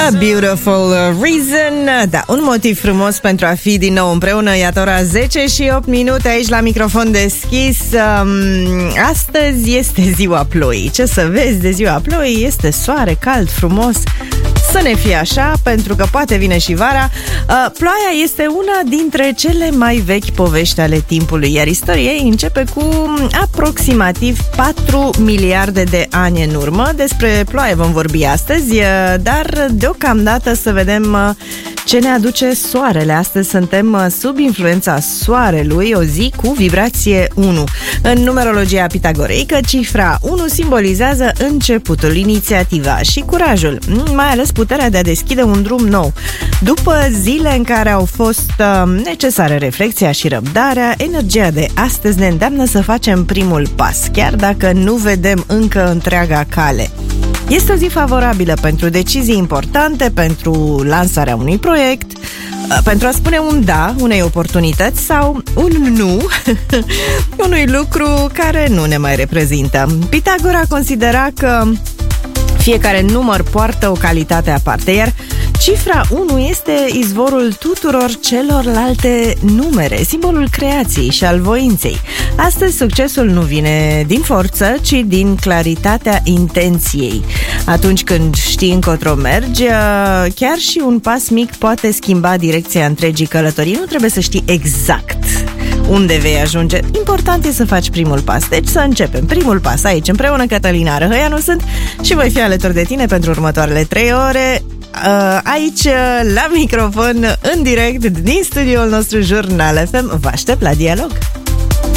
A Beautiful Reason. Da, un motiv frumos pentru a fi din nou împreună. Iată ora 10 și 8 minute aici la microfon deschis. Astăzi este ziua ploii. Ce să vezi de ziua ploii? Este soare, cald, frumos. Să ne fie așa, pentru că poate vine și vara. Ploaia este una dintre cele mai vechi povești ale timpului, iar istoria ei începe cu aproximativ 4 miliarde de ani în urmă. Despre ploaie vom vorbi astăzi, dar deocamdată să vedem ce ne aduce soarele. Astăzi suntem sub influența soarelui, o zi cu vibrație 1. În numerologia pitagoreică, cifra 1 simbolizează începutul, inițiativa și curajul, mai ales puterea de a deschide un drum nou. După zile în care au fost necesare reflexia și răbdarea, energia de astăzi ne îndeamnă să facem primul pas, chiar dacă nu vedem încă întreaga cale. Este o zi favorabilă pentru decizii importante, pentru lansarea unui proiect, pentru a spune un da unei oportunități sau un nu unui lucru care nu ne mai reprezintă. Pitagora considera că fiecare număr poartă o calitate aparte, iar cifra 1 este izvorul tuturor celorlalte numere, simbolul creației și al voinței. Astăzi succesul nu vine din forță, ci din claritatea intenției. Atunci când știi încotro mergi, chiar și un pas mic poate schimba direcția întregii călătorii. Nu trebuie să știi exact unde vei ajunge. Important e să faci primul pas. Deci să începem. Primul pas aici, împreună. Cătălina Răhăianu sunt și voi fi alături de tine pentru următoarele 3 ore aici, la microfon, în direct, din studioul nostru Jurnal FM. Vă aștept la dialog.